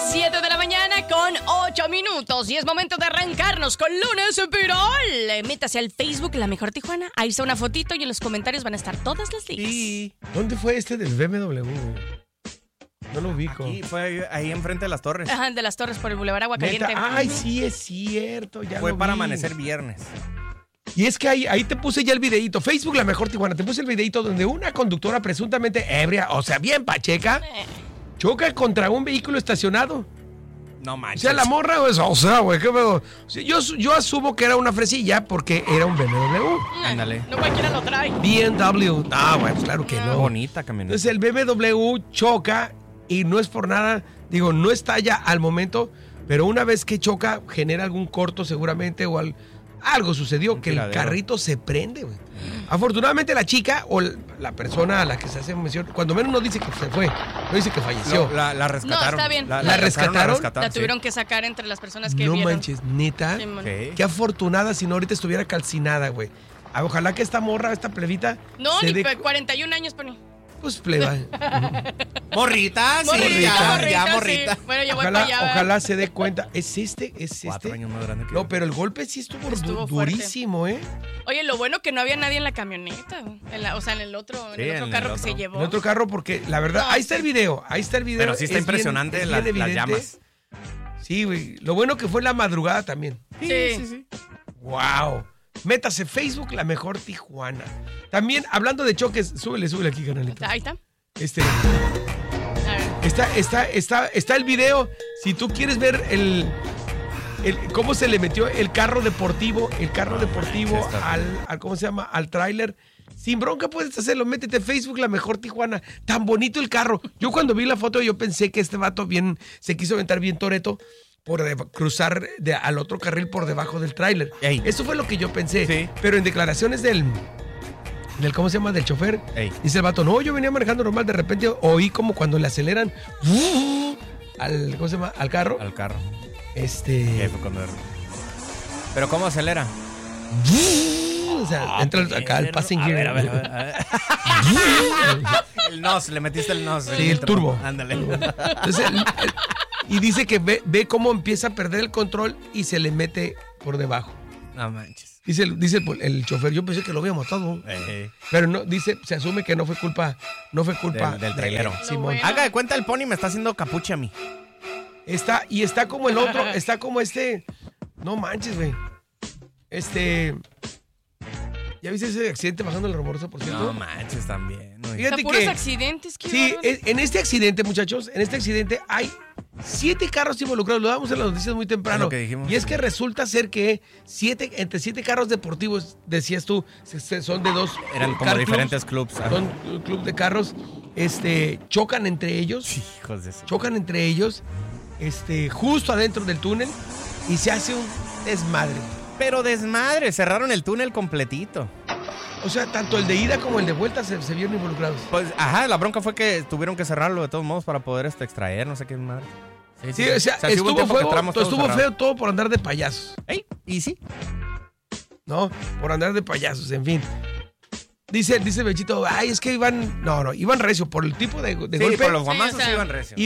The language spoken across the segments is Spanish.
7 de la mañana con 8 minutos y es momento de arrancarnos con Lunes Viral. Métase al Facebook La Mejor Tijuana, ahí está una fotito y en los comentarios van a estar todas las ligas. Y ¿Dónde fue este del BMW? No lo ubico. aquí fue ahí enfrente de las torres. Ajá, de las Torres por el Boulevard Aguacaliente. Neta, ay, sí es cierto, ya Fue lo para vi. amanecer viernes. Y es que ahí te puse ya el videíto. Facebook La Mejor Tijuana. Te puse el videíto donde una conductora presuntamente ebria, o sea, bien pacheca, choca contra un vehículo estacionado. No O manches. sea, la morra, o sea, güey, ¿qué pedo? O sea, yo asumo que era una fresilla porque era un BMW. Ándale. No cualquiera lo trae. BMW. Ah, bueno, pues claro que no. Bonita camioneta. Entonces el BMW choca y no es por nada, digo, no estalla al momento, pero una vez que choca genera algún corto seguramente o algo sucedió que el tiradero. carrito se prende, güey. Afortunadamente la chica o la persona a la que se hace mención, cuando menos no dice que se fue, no dice que falleció. No, la rescataron. No, está bien. ¿La rescataron? La sí. tuvieron que sacar entre las personas que No vieron. manches, neta. Sí, man. Sí. Qué afortunada si no ahorita estuviera calcinada, güey. Ojalá que esta morra, esta plebita, No, se ni dé 41 años, Pony. pues pleba. Morrita, sí, Morrita, ya sí. morrita. Bueno, yo voy para allá. Ojalá se dé cuenta. ¿Es este? 4 años más grande que No, yo. pero el golpe sí estuvo Estuvo durísimo, ¿eh? Oye, lo bueno que no había nadie en la camioneta. O sea, en el otro Sí, en el carro que otro. se llevó. En otro carro, porque la verdad, No. ahí está el video. Pero sí está es impresionante bien las evidente. llamas. Sí, güey. Lo bueno que fue la madrugada también. Sí. Wow. Métase Facebook La Mejor Tijuana. También, hablando de choques, súbele aquí, canalito. Ahí está. A ver. Está el video. Si tú quieres ver cómo se le metió el carro deportivo al ¿cómo se llama? Al tráiler. Sin bronca puedes hacerlo. Métete a Facebook La Mejor Tijuana. Tan bonito el carro. Yo cuando vi la foto yo pensé que este vato se quiso aventar bien Toretto por cruzar al otro carril por debajo del tráiler. Ey. Eso fue lo que yo pensé. Sí. Pero en declaraciones del ¿cómo se llama? Del chofer. Ey. Dice el vato, no, yo venía manejando normal, de repente oí como cuando le aceleran ¿cómo se llama? Al carro. Al carro. Este. Fue cuando... Pero ¿cómo acelera? O sea, entra acá al passing A gear. ver. El nos, le metiste el nos. Sí, el turbo. Ándale. Entonces, y dice que ve cómo empieza a perder el control y se le mete por debajo. No manches. Dice el chofer, yo pensé que lo había matado. Pero no, dice, se asume que no fue culpa Del trailero. Simón. bueno. Haga de cuenta, el Pony me está haciendo capuche a mí. Está como el otro, está como no manches, güey. ¿Ya viste ese accidente bajando el Rumoroso, por cierto? No manches, también. güey. Fíjate Puros que accidentes, qué sí, bárbaro. en este accidente, muchachos, hay 7 carros involucrados. Lo damos en las noticias muy temprano. Es lo que dijimos. Y es que resulta ser que entre 7 carros deportivos, decías tú, son de 2. Eran como diferentes clubs. Son club de carros, chocan entre ellos. Hijos de eso. Chocan entre ellos, justo adentro del túnel y se hace un desmadre. Pero desmadre, cerraron el túnel completito. O sea, tanto el de ida como el de vuelta se vieron involucrados. Pues, la bronca fue que tuvieron que cerrarlo de todos modos para poder Sí, extraer, no sé qué madre. o sea, sí hubo un tiempo que entramos todos estuvo cerrados. feo todo por andar de payasos. Ey, y sí. ¿No? Por andar de payasos, en fin. Dice Bechito, es que iban recio, por el tipo de Sí, golpe. por los guamazos o sea, iban recio.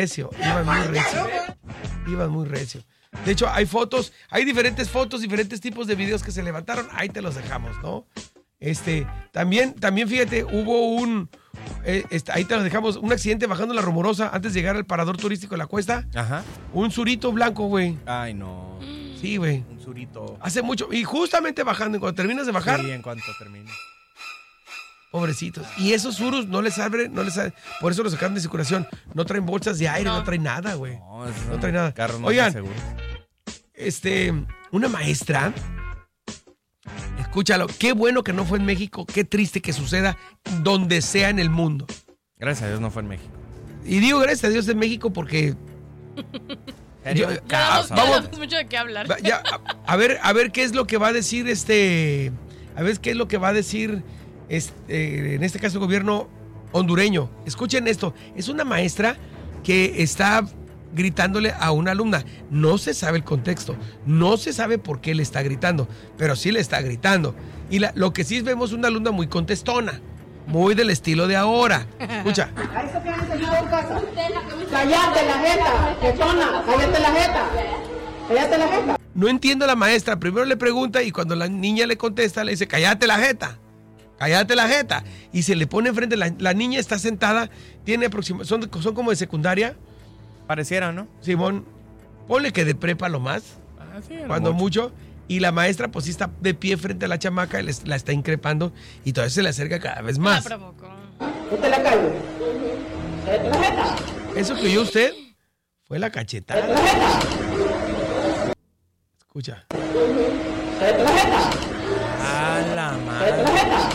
Iban muy recio. De hecho, hay diferentes fotos, diferentes tipos de videos que se levantaron, ahí te los dejamos, ¿no? También fíjate, hubo ahí te los dejamos, un accidente bajando la Rumorosa antes de llegar al parador turístico de la Cuesta. Ajá. Un surito blanco, güey. Ay, no. Sí, güey. Un surito. Hace mucho, y justamente bajando, cuando terminas de bajar, Sí, en cuanto termine. pobrecitos. Y esos surus no les abre, por eso los sacan de circulación. No traen bolsas de aire, no traen nada, güey. No trae nada. Carros no Oigan, están seguros. una maestra, escúchalo, qué bueno que no fue en México, qué triste que suceda donde sea en el mundo. Gracias a Dios no fue en México. Y digo gracias a Dios en México porque ¿Serio? Ya vamos. damos mucho de qué hablar. a ver qué es lo que va a decir a ver qué es lo que va a decir en este caso el gobierno hondureño. Escuchen esto, es una maestra que está gritándole a una alumna. No se sabe el contexto, no se sabe por qué le está gritando, pero sí le está gritando. Y lo que sí vemos una alumna muy contestona. muy del estilo de ahora. Escucha. A eso que han enseñado en casa. Cállate la jeta, jetona, cállate la jeta. Cállate la jeta. No entiendo la maestra. Primero le pregunta y cuando la niña le contesta, le dice, cállate la jeta. Cállate la jeta. Y se le pone enfrente. La niña está sentada, tiene son como de secundaria. Pareciera, ¿no? Simón, ponle que de prepa lo más. Sí, Cuando mucho. Y la maestra, pues sí está de pie frente a la chamaca, y la está increpando y todavía se le acerca cada vez más. La provocó. ¿Qué te la callo? Cállate la jeta. Eso que oyó usted fue la cachetada. Cállate la jeta. Escucha. Cállate la jeta. A la Cállate la madre. jeta.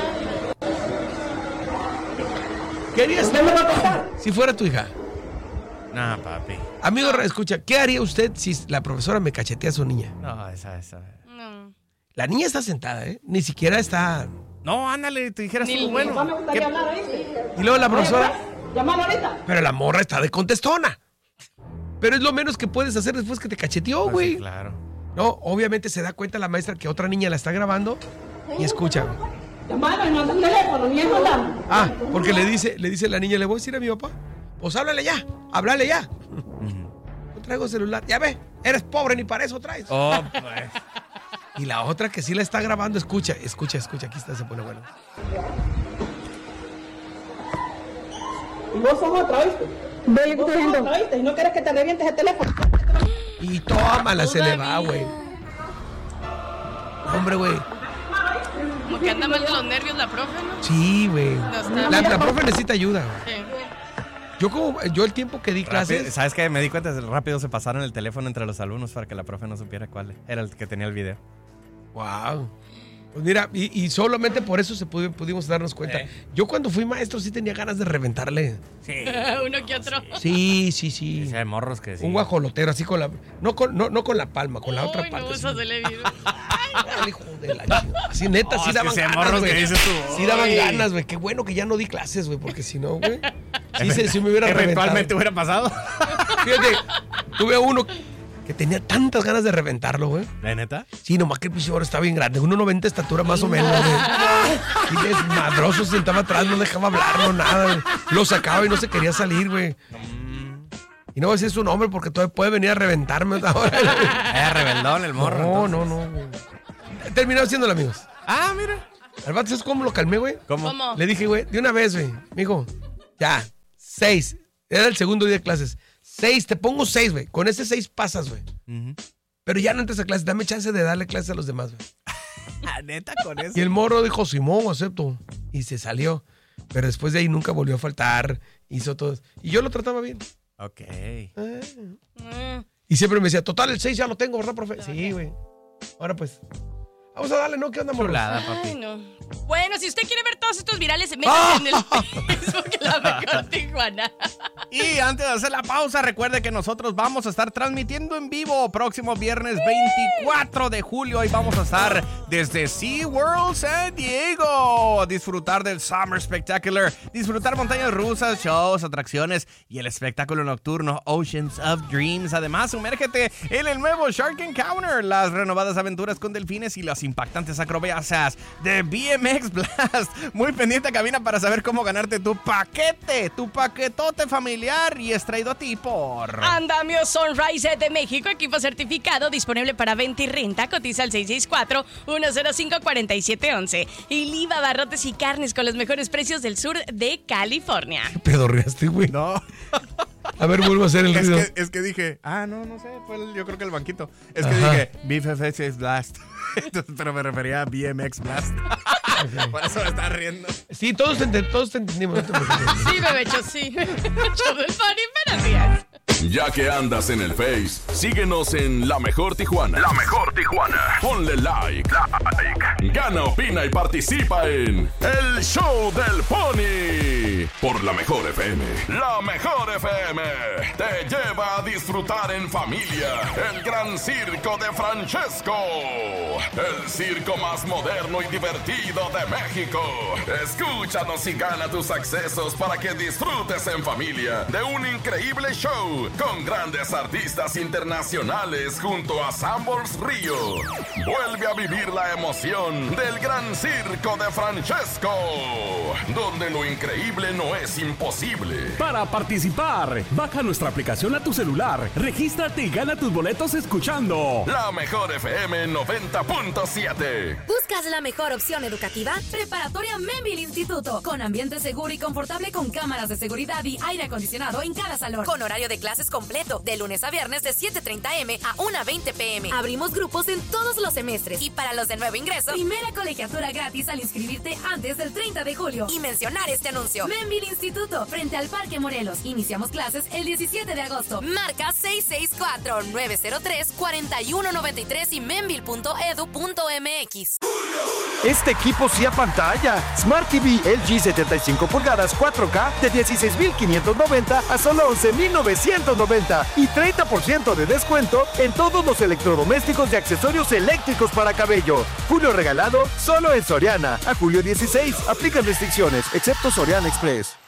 ¿Qué harías ¿Usted me va a contar? si fuera tu hija? No, papi. Amigo, escucha, ¿qué haría usted si la profesora me cachetea a su niña? No, esa. No. La niña está sentada, ¿eh? Ni siquiera está... No, ándale, te dijeras tú, Mamá, me bueno. gustaría hablar, ¿oíste? Y luego la profesora... Llámala ahorita. Pero la morra está de contestona. Pero es lo menos que puedes hacer después que te cacheteó, Pues güey. sí, claro. No, obviamente se da cuenta la maestra que otra niña la está grabando y escucha, güey. Llámala y no anda el teléfono, ni eso hablamos. Ah, porque le dice la niña, ¿le voy a decir a mi papá? Pues háblale ya, háblale ya. No traigo celular. Ya ve, eres pobre, ni para eso traes. Oh, pues. Y la otra que sí la está grabando, escucha. Aquí está, se pone bueno. Y vos sos otra, ¿oíste? Vos sos otra, ¿oíste? Y no quieres que te revientes el teléfono. Y tómala, se le va, güey. Hombre, güey. Como que anda mal de los nervios la profe, ¿no? Sí, güey. está La profe necesita ayuda, güey. Sí. Yo el tiempo que di clases... ¿Sabes qué? Me di cuenta, rápido se pasaron el teléfono entre los alumnos para que la profe no supiera cuál era el que tenía el video. Wow. Pues mira, y solamente por eso pudimos darnos cuenta. Yo cuando fui maestro sí tenía ganas de reventarle. Sí. Uno que otro. Sí. Sí, hay morros que sí. Un guajolotero así con la... No con la palma, con la otra Uy, parte. no, así. eso se le vio. Ay, hijo de la chingada. Así neta, No, sí es que daban sí hay ganas, morros güey. que dices tú, Sí daban "Ay". ganas, güey. Qué bueno que ya no di clases, güey, porque si no, güey... Sí me hubiera reventado. Eventualmente hubiera pasado. Fíjate, tuve uno que tenía tantas ganas de reventarlo, güey. ¿De neta? Sí, nomás que el piso ahora está bien grande. 1.90 de estatura más o menos, güey. Y desmadroso se sentaba atrás, no dejaba hablar, no nada, güey. Lo sacaba y no se quería salir, güey. Y no voy a decir su nombre porque todavía puede venir a reventarme ahora. Era rebeldón el morro. No, güey. Terminó haciéndolo, amigos. Ah, mira. Al vato, ¿sabes cómo lo calmé, güey? ¿Cómo? ¿Cómo? Le dije, güey, de una vez, güey. Mijo, ya, 6. Era el segundo día de clases. 6, te pongo 6, güey. Con ese 6 pasas, güey. Ujú. Pero ya no entres a clases, dame chance de darle clases a los demás, güey. Ah, neta, con eso. Y el morro dijo, Simón, acepto. Y se salió. Pero después de ahí nunca volvió a faltar. Hizo todo. Y yo lo trataba bien. Ok. Y siempre me decía, total, el 6 ya lo tengo, ¿verdad, profe? Sí, güey. Ahora pues, vamos a darle, ¿no? ¿Qué onda, morro? Chulada, Ay, papi. no. Bueno, si usted quiere ver todos estos virales, métase en el Facebook La Mejor Tijuana. Y antes de hacer la pausa, recuerde que nosotros vamos a estar transmitiendo en vivo próximo viernes 24 de julio. Y vamos a estar desde SeaWorld San Diego. Disfrutar del Summer Spectacular, disfrutar montañas rusas, shows, atracciones y el espectáculo nocturno Oceans of Dreams. Además, sumérgete en el nuevo Shark Encounter, las renovadas aventuras con delfines y las impactantes acrobacias de BMX Blast. Muy pendiente a cabina para saber cómo ganarte tu paquetote familiar, y es traído a ti por Andamio Sunrise de México, equipo certificado disponible para venta y renta. Cotiza al 664-105-4711. Y Liva Barrotes y Carnes con los mejores precios del sur de California. ¿Qué pedorreaste, güey? No. A ver, vuelvo a hacer el ruido. Es que dije, no sé, yo creo que el banquito. Es que dije, BFFX Blast. Entonces, pero me refería a BMX Blast. Por eso me estaba riendo. Sí, todos te entendimos. No te preocupes. Sí, bebecho, sí. Show del Pony, buenos días. Ya que andas en el Face, síguenos en La Mejor Tijuana. La Mejor Tijuana. Ponle like. Gana, opina y participa en El Show del Pony. Por La Mejor FM. La Mejor FM te lleva a disfrutar en familia el gran circo de Francesco. El circo más moderno y divertido de México. Escúchanos y gana tus accesos para que disfrutes en familia de un increíble show con grandes artistas internacionales junto a Sambors Río. Vuelve a vivir la emoción del Gran Circo de Francesco, donde lo increíble no es imposible. Para participar, baja nuestra aplicación a tu celular, regístrate y gana tus boletos escuchando La Mejor FM 90.7. ¿Buscas la mejor opción educativa? Preparatoria Membil Instituto, con ambiente seguro y confortable, con cámaras de seguridad y aire acondicionado en cada salón, con horario de clases completo, de lunes a viernes de 7:30 a.m. a 1:20 p.m. Abrimos grupos en todos los semestres, y para los de nuevo ingreso, primera colegiatura gratis al inscribirte antes del 30 de julio. Y mencionar este anuncio: Membil Instituto, frente al Parque Morelos. Iniciamos clases el 17 de agosto. Marca 664-903-4193 y membil.edu.mx. Este equipo sí apantalla. Smart TV LG 75 pulgadas 4K de 16,590 a solo 11,990 y 30% de descuento en todos los electrodomésticos y accesorios eléctricos para cabello. Julio regalado solo en Soriana. A julio 16. Aplican restricciones, excepto Soriana Express.